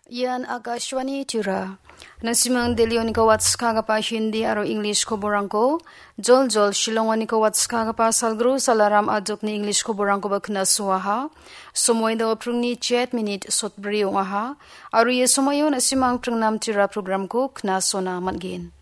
Yan Akashwani Tira. Nasimang Delion ko wats kagapa Hindi aro English ko borangko. Jol Shilongani ko wats kagapa salgru salaram adok ni English ko borangko bakna suaha. Sumoy daw prung ni 7 minute sotbriyo aha. Aro ye sumayo nasimang prung nam tira program ko kna sona matgin.